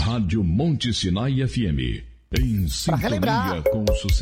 Rádio Monte Sinai FM. Em sintonia com o sucesso.